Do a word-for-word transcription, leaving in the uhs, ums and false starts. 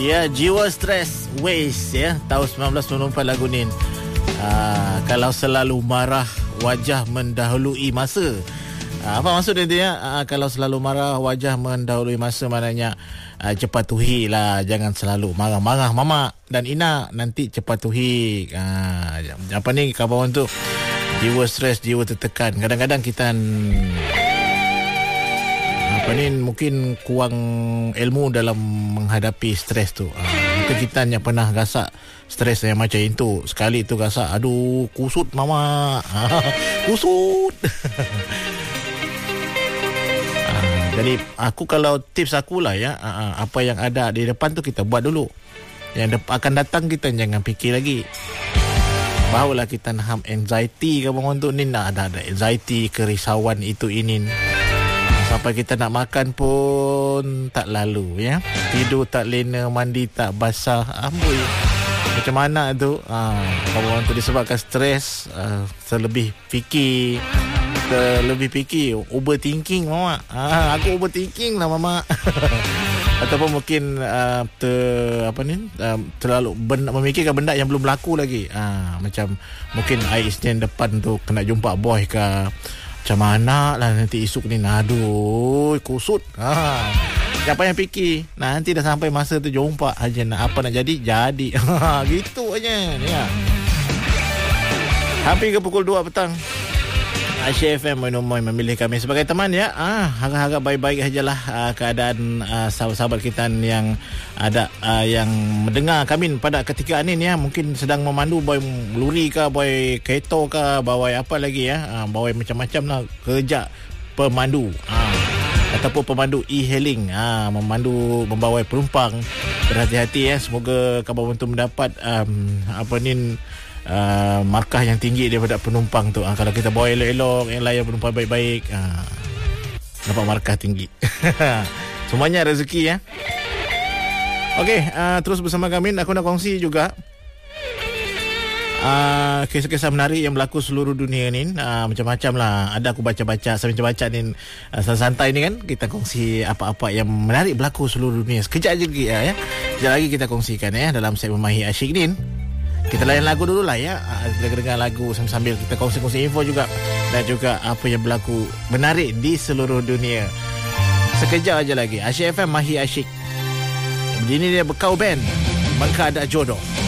Ya, Jiwa Stres Waste ya, tahun sembilan belas sembilan puluh empat lagu ni. Aa, kalau selalu marah, wajah mendahului masa. Aa, apa maksud dia? Aa, kalau selalu marah, wajah mendahului masa, maknanya aa, cepat tuhi lah. Jangan selalu marah-marah mama dan ina, nanti cepat tuhi. Aa, apa ni kawan tu? Jiwa stres, jiwa tertekan. Kadang-kadang kita apa ni mungkin kurang ilmu dalam menghadapi stres tu. Ha, mungkin kita hanya pernah gasak stres yang macam itu. Sekali tu gasak, aduh kusut mama. Ha, kusut. Ha, jadi aku kalau tips aku lah ya, ha, apa yang ada di depan tu kita buat dulu. Yang de- akan datang kita jangan fikir lagi. Barulah kita naham anxiety ke bang untuk ni, nak ada ada anxiety, kerisauan itu ini. Sampai kita nak makan pun tak lalu ya. Tidur tak lena, mandi tak basah. Amboi. Macam mana tu? Ah, kalau tu disebabkan stres, uh, terlebih fikir, terlebih fikir, overthinking mama. Ah, aku overthinking lah mama. Ataupun mungkin uh, ter, apa ni? Uh, terlalu benda, memikirkan benda yang belum berlaku lagi. Ah, macam mungkin hari Isnin depan tu kena jumpa boy ke. Macam mana lah nanti esok ni, aduh kusut. Ha. Siapa yang fikir nanti dah sampai masa tu jumpa aja, nak apa nak jadi jadi. Gitu aja ya. Hampir ke pukul dua petang, Asia F M Moinomoy memilih kami sebagai teman ya. Ah, harap-harap baik-baik sajalah ah, keadaan ah, sahabat-sahabat kita yang ada ah, yang mendengar kami pada ketika ini ya. Mungkin sedang memandu, boy luri ke, boy kereta ke, bawa apa lagi ya. Ah, bawa macam-macam lah kerja pemandu. Ah, ataupun pemandu e-hailing. Ah, memandu, membawa penumpang. Berhati-hati ya. Semoga kamu untuk mendapat um, apa ni Uh, markah yang tinggi daripada penumpang tu. uh, Kalau kita bawa elok-elok, yang layan penumpang baik-baik, uh, dapat markah tinggi. Semuanya rezeki ya. Okey, uh, terus bersama kami. Aku nak kongsi juga uh, kisah-kisah menarik yang berlaku seluruh dunia ni. uh, Macam-macam lah. Ada aku baca-baca, sambil baca ni uh, santai ni kan. Kita kongsi apa-apa yang menarik berlaku seluruh dunia. Sekejap je lagi ya. Sekejap lagi kita kongsikan ya dalam segmen Mahir Asyik ni. Kita layan lagu dulu lah ya. Kita dengar lagu sambil kita kongsi-kongsi info juga, dan juga apa yang berlaku menarik di seluruh dunia. Sekejap aja lagi. Asyik F M Mahir Asyik. Ini dia Bekau Band, Maka Ada Jodoh.